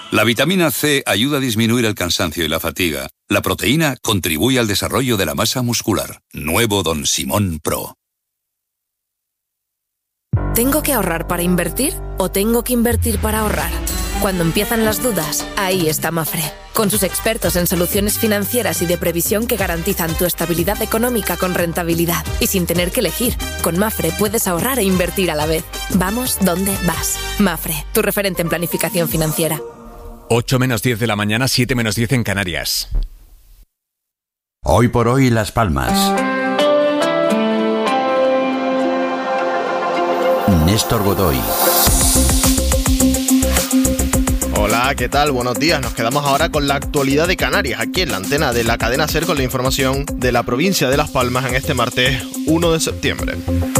La vitamina C ayuda a disminuir el cansancio y la fatiga. La proteína contribuye al desarrollo de la masa muscular. Nuevo Don Simón Pro. ¿Tengo que ahorrar para invertir o tengo que invertir para ahorrar? Cuando empiezan las dudas, ahí está Mafre, con sus expertos en soluciones financieras y de previsión que garantizan tu estabilidad económica con rentabilidad y sin tener que elegir. Con Mafre puedes ahorrar e invertir a la vez. Vamos donde vas. Mafre, tu referente en planificación financiera. 8 menos 10 de la mañana, 7 menos 10 en Canarias. Hoy por hoy Las Palmas. Néstor Godoy. Hola, ¿qué tal? Buenos días. Nos quedamos ahora con la actualidad de Canarias, aquí en la antena de la cadena SER, con la información de la provincia de Las Palmas en este martes 1 de septiembre.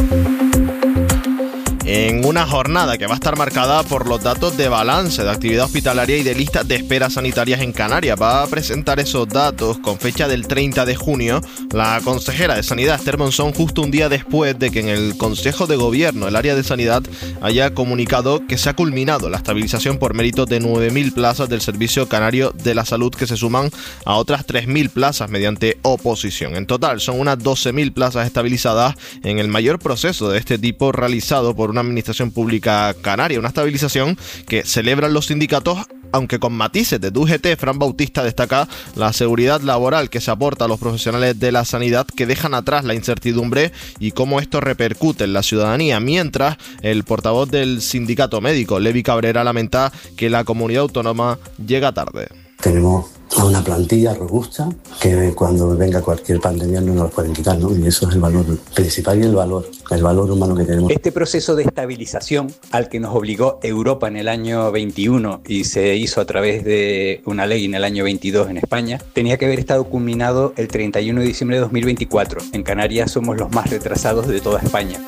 En una jornada que va a estar marcada por los datos de balance de actividad hospitalaria y de listas de espera sanitarias en Canarias. Va a presentar esos datos con fecha del 30 de junio la consejera de Sanidad, Esther Monzón, justo un día después de que en el Consejo de Gobierno el área de Sanidad haya comunicado que se ha culminado la estabilización por méritos de 9.000 plazas del Servicio Canario de la Salud, que se suman a otras 3.000 plazas mediante oposición. En total son unas 12.000 plazas estabilizadas en el mayor proceso de este tipo realizado por una administración pública canaria, una estabilización que celebran los sindicatos, aunque con matices. De UGT, Fran Bautista destaca la seguridad laboral que se aporta a los profesionales de la sanidad, que dejan atrás la incertidumbre y cómo esto repercute en la ciudadanía, mientras el portavoz del sindicato médico, Levi Cabrera, lamenta que la comunidad autónoma llega tarde. Tenemos una plantilla robusta que cuando venga cualquier pandemia no nos lo pueden quitar, ¿no? Y eso es el valor principal y el valor humano que tenemos. Este proceso de estabilización al que nos obligó Europa en el año 21 y se hizo a través de una ley en el año 22 en España, tenía que haber estado culminado el 31 de diciembre de 2024. En Canarias somos los más retrasados de toda España.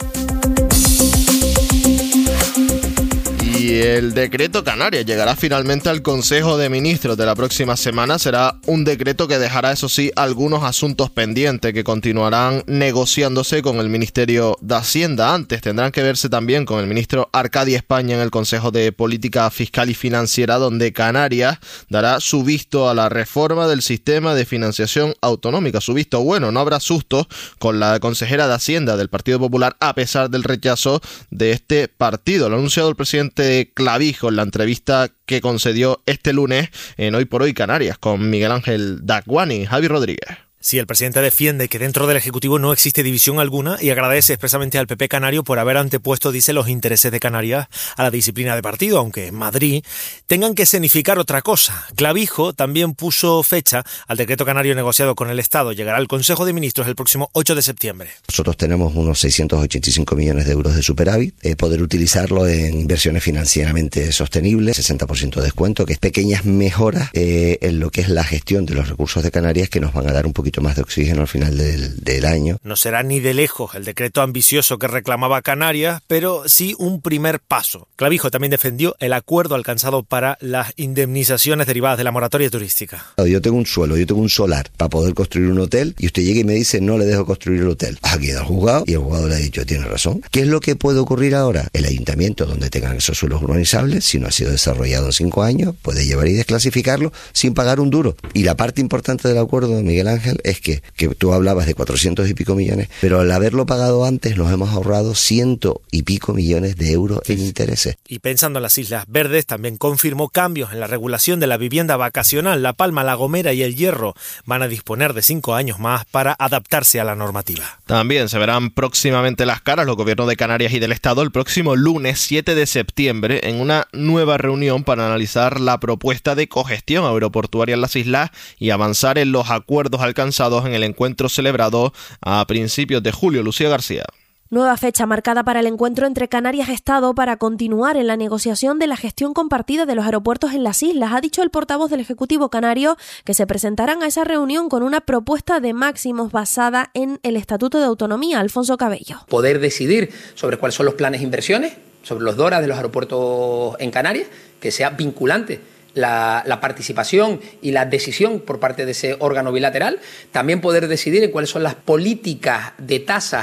Y el decreto Canarias llegará finalmente al Consejo de Ministros de la próxima semana. Será un decreto que dejará, eso sí, algunos asuntos pendientes que continuarán negociándose con el Ministerio de Hacienda. Antes tendrán que verse también con el ministro Arcadi España en el Consejo de Política Fiscal y Financiera, donde Canarias dará su visto a la reforma del sistema de financiación autonómica. Su visto bueno, no habrá sustos con la consejera de Hacienda del Partido Popular, a pesar del rechazo de este partido. Lo ha anunciado el presidente Clavijo en la entrevista que concedió este lunes en Hoy por Hoy Canarias con Miguel Ángel Dacuani y Javi Rodríguez. Sí, el presidente defiende que dentro del Ejecutivo no existe división alguna y agradece expresamente al PP canario por haber antepuesto, dice, los intereses de Canarias a la disciplina de partido, aunque en Madrid tengan que escenificar otra cosa. Clavijo también puso fecha al decreto canario negociado con el Estado. Llegará al Consejo de Ministros el próximo 8 de septiembre. Nosotros tenemos unos 685 millones de euros de superávit, poder utilizarlo en inversiones financieramente sostenibles, 60% de descuento, que es pequeñas mejoras en lo que es la gestión de los recursos de Canarias, que nos van a dar un poquito más de oxígeno al final del año. No será ni de lejos el decreto ambicioso que reclamaba Canarias, pero sí un primer paso. Clavijo también defendió el acuerdo alcanzado para las indemnizaciones derivadas de la moratoria turística. Yo tengo un suelo, yo tengo un solar para poder construir un hotel y usted llega y me dice no le dejo construir el hotel. Aquí al juzgado y el juzgado le ha dicho tiene razón. ¿Qué es lo que puede ocurrir ahora? El ayuntamiento, donde tengan esos suelos urbanizables, si no ha sido desarrollado en 5 años, puede llevar y desclasificarlo sin pagar un duro. Y la parte importante del acuerdo, Miguel Ángel, es que tú hablabas de 400 y pico millones, pero al haberlo pagado antes nos hemos ahorrado 100 y pico millones de euros en intereses. Y pensando en las Islas Verdes, también confirmó cambios en la regulación de la vivienda vacacional. La Palma, La Gomera y El Hierro van a disponer de 5 años más para adaptarse a la normativa. También se verán próximamente las caras los gobiernos de Canarias y del Estado el próximo lunes 7 de septiembre en una nueva reunión para analizar la propuesta de cogestión aeroportuaria en las islas y avanzar en los acuerdos alcanzados en el encuentro celebrado a principios de julio. Lucía García. Nueva fecha marcada para el encuentro entre Canarias y Estado para continuar en la negociación de la gestión compartida de los aeropuertos en las islas. Ha dicho el portavoz del Ejecutivo canario que se presentarán a esa reunión con una propuesta de máximos basada en el Estatuto de Autonomía. Alfonso Cabello. Poder decidir sobre cuáles son los planes de inversiones, sobre los DORA de los aeropuertos en Canarias, que sea vinculante la participación y la decisión por parte de ese órgano bilateral. También poder decidir en cuáles son las políticas de tasas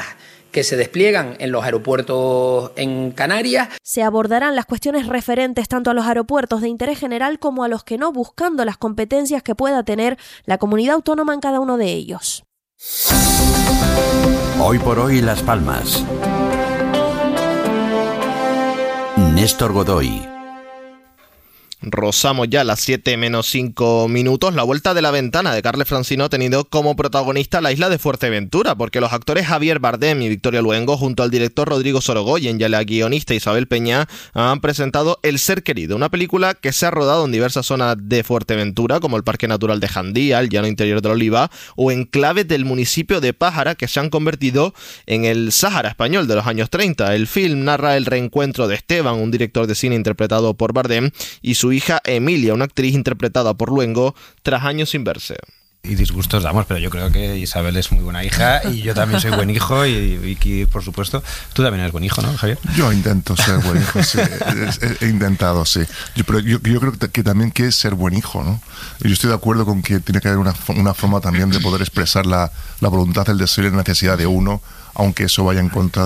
que se despliegan en los aeropuertos en Canarias. Se abordarán las cuestiones referentes tanto a los aeropuertos de interés general como a los que no, buscando las competencias que pueda tener la comunidad autónoma en cada uno de ellos. Hoy por hoy Las Palmas. Néstor Godoy. Rozamos ya las 7 menos 5 minutos. La vuelta de la ventana de Carles Francino ha tenido como protagonista la isla de Fuerteventura, porque los actores Javier Bardem y Victoria Luengo, junto al director Rodrigo Sorogoyen y a la guionista Isabel Peña, han presentado El ser querido, una película que se ha rodado en diversas zonas de Fuerteventura, como el Parque Natural de Jandía, el Llano Interior de la Oliva, o enclaves del municipio de Pájara, que se han convertido en el Sáhara español de los años 30. El film narra el reencuentro de Esteban, un director de cine interpretado por Bardem, y su hija Emilia, una actriz interpretada por Luengo, tras años sin verse. Y disgustos damos, pero yo creo que Isabel es muy buena hija y yo también soy buen hijo y Vicky, por supuesto. Tú también eres buen hijo, ¿no, Javier? Yo intento ser buen hijo, sí. He intentado, sí. Pero yo creo que también que es ser buen hijo, ¿no? Yo estoy de acuerdo con que tiene que haber una forma también de poder expresar la voluntad, el deseo y la necesidad de uno, aunque eso vaya en contra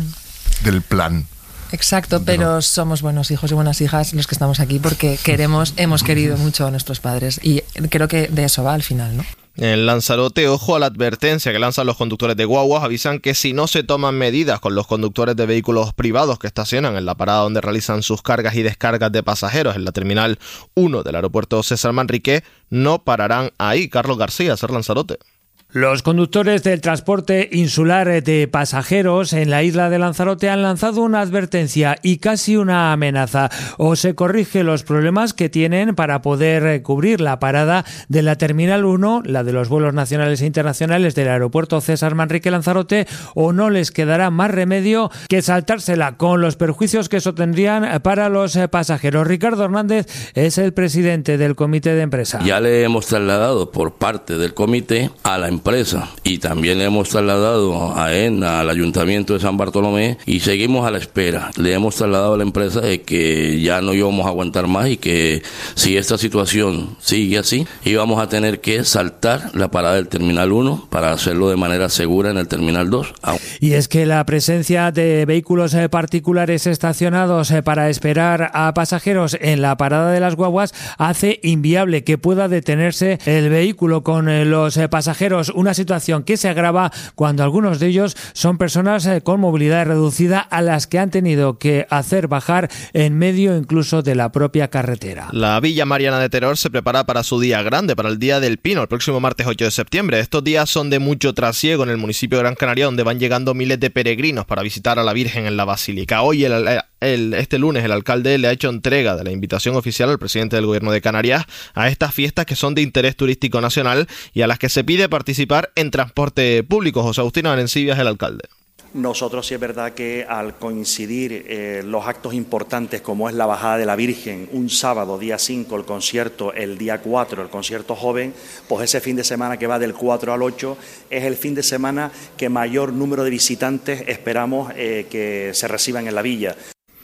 del plan. Exacto, pero somos buenos hijos y buenas hijas los que estamos aquí porque hemos querido mucho a nuestros padres y creo que de eso va al final, ¿no? En Lanzarote, ojo a la advertencia que lanzan los conductores de guaguas. Avisan que si no se toman medidas con los conductores de vehículos privados que estacionan en la parada donde realizan sus cargas y descargas de pasajeros en la Terminal 1 del aeropuerto César Manrique, no pararán ahí. Carlos García, Ser Lanzarote. Los conductores del transporte insular de pasajeros en la isla de Lanzarote han lanzado una advertencia y casi una amenaza. O se corrigen los problemas que tienen para poder cubrir la parada de la Terminal 1, la de los vuelos nacionales e internacionales del aeropuerto César Manrique Lanzarote, o no les quedará más remedio que saltársela con los perjuicios que eso tendrían para los pasajeros. Ricardo Hernández es el presidente del comité de empresa. Ya le hemos trasladado por parte del comité a la empresa y también le hemos trasladado a ENA, al Ayuntamiento de San Bartolomé, y seguimos a la espera. Le hemos trasladado a la empresa de que ya no íbamos a aguantar más y que si esta situación sigue así, íbamos a tener que saltar la parada del Terminal 1 para hacerlo de manera segura en el Terminal 2. Y es que la presencia de vehículos particulares estacionados para esperar a pasajeros en la parada de las guaguas hace inviable que pueda detenerse el vehículo con los pasajeros. Una situación que se agrava cuando algunos de ellos son personas con movilidad reducida a las que han tenido que hacer bajar en medio incluso de la propia carretera. La Villa Mariana de Teror se prepara para su día grande, para el Día del Pino, el próximo martes 8 de septiembre. Estos días son de mucho trasiego en el municipio de Gran Canaria, donde van llegando miles de peregrinos para visitar a la Virgen en la Basílica. Hoy, este lunes, el alcalde le ha hecho entrega de la invitación oficial al presidente del Gobierno de Canarias a estas fiestas que son de interés turístico nacional y a las que se pide participar en transporte público. José Agustín Arencibia es el alcalde. Nosotros sí es verdad que al coincidir los actos importantes como es la bajada de la Virgen, un sábado, día 5, el concierto, el día 4, el concierto joven, pues ese fin de semana que va del 4 al 8 es el fin de semana que mayor número de visitantes esperamos que se reciban en la villa.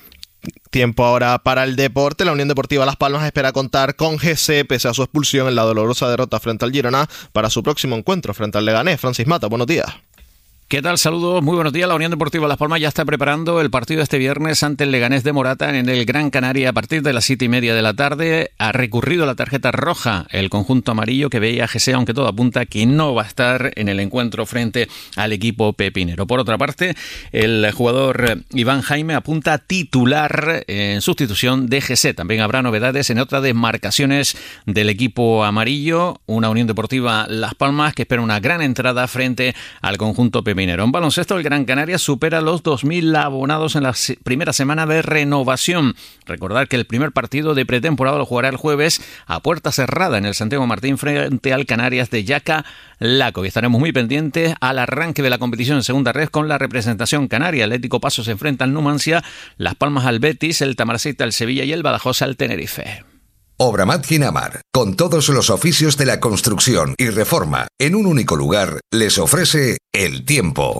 Tiempo ahora para el deporte. La Unión Deportiva Las Palmas espera contar con Jesse pese a su expulsión en la dolorosa derrota frente al Girona para su próximo encuentro frente al Leganés. Francis Mata, buenos días. ¿Qué tal? Saludos, muy buenos días. La Unión Deportiva Las Palmas ya está preparando el partido este viernes ante el Leganés de Morata en el Gran Canaria a partir de las 7:30 de la tarde. Ha recurrido a la tarjeta roja el conjunto amarillo que veía a Jesse, aunque todo apunta que no va a estar en el encuentro frente al equipo pepinero. Por otra parte, el jugador Iván Jaime apunta a titular en sustitución de Jesse. También habrá novedades en otras demarcaciones del equipo amarillo. Una Unión Deportiva Las Palmas que espera una gran entrada frente al conjunto pepinero. En baloncesto, el Gran Canaria supera los 2.000 abonados en la primera semana de renovación. Recordar que el primer partido de pretemporada lo jugará el jueves a puerta cerrada en el Santiago Martín frente al Canarias de Yaca Laco. Y estaremos muy pendientes al arranque de la competición en segunda red con la representación canaria. Atlético Paso se enfrenta al Numancia, Las Palmas al Betis, el Tamaracita al Sevilla y el Badajoz al Tenerife. Obramat Ginamar, con todos los oficios de la construcción y reforma en un único lugar, les ofrece el tiempo.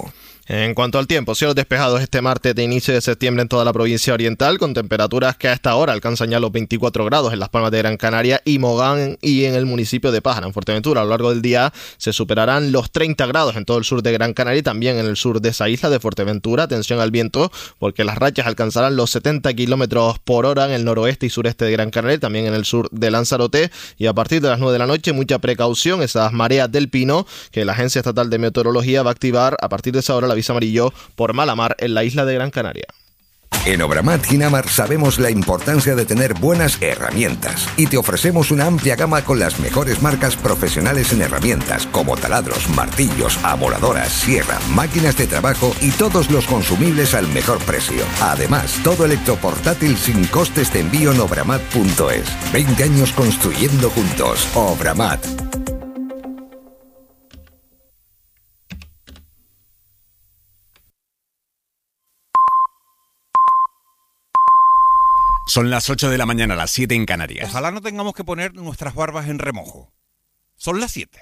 En cuanto al tiempo, cielos despejados este martes de inicio de septiembre en toda la provincia oriental, con temperaturas que a esta hora alcanzan ya los 24 grados en Las Palmas de Gran Canaria y Mogán y en el municipio de Pájara, en Fuerteventura. A lo largo del día se superarán los 30 grados en todo el sur de Gran Canaria y también en el sur de esa isla de Fuerteventura. Atención al viento, porque las rachas alcanzarán los 70 kilómetros por hora en el noroeste y sureste de Gran Canaria, también en el sur de Lanzarote. Y a partir de las 9 de la noche, mucha precaución, esas mareas del Pino, que la Agencia Estatal de Meteorología va a activar a partir de esa hora la aviso amarillo por mala mar en la isla de Gran Canaria. En Obramat Ginamar sabemos la importancia de tener buenas herramientas y te ofrecemos una amplia gama con las mejores marcas profesionales en herramientas como taladros, martillos, aboradoras, sierra, máquinas de trabajo y todos los consumibles al mejor precio. Además, todo electroportátil sin costes de envío en obramat.es. 20 años construyendo juntos. Obramat. Son las 8 de la mañana, las 7 en Canarias. Ojalá no tengamos que poner nuestras barbas en remojo. Son las 7.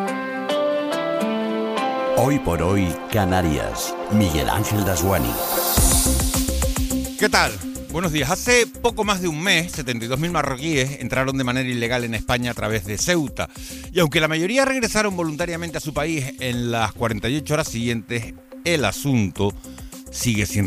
Hoy por hoy, Canarias. Miguel Ángel Dasguani. ¿Qué tal? Buenos días. Hace poco más de un mes, 72.000 marroquíes entraron de manera ilegal en España a través de Ceuta. Y aunque la mayoría regresaron voluntariamente a su país en las 48 horas siguientes, el asunto sigue sin